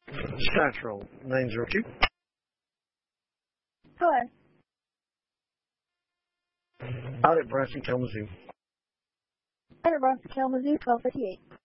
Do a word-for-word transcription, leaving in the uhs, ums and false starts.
Central nine zero two. Hello. Out at Branson Kalamazoo. Out at Branson Kalamazoo, twelve fifty-eight.